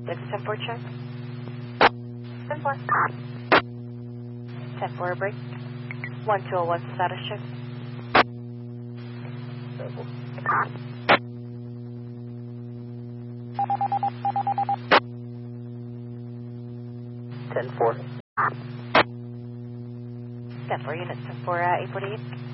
Next 10-4 check. 10-4. 10-4 break. 1201 status check. 10-4. 10-4. 10-4 units 10-4 848.